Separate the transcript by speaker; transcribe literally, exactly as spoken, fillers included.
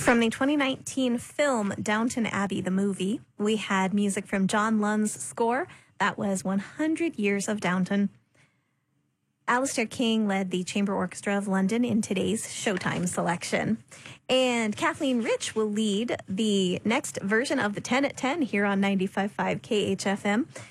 Speaker 1: From the twenty nineteen film Downton Abbey, the movie, we had music from John Lund's score. That was one hundred Years of Downton. Alistair King led the Chamber Orchestra of London in today's Showtime selection. And Kathleen Rich will lead the next version of the ten at ten here on ninety-five point five K H F M.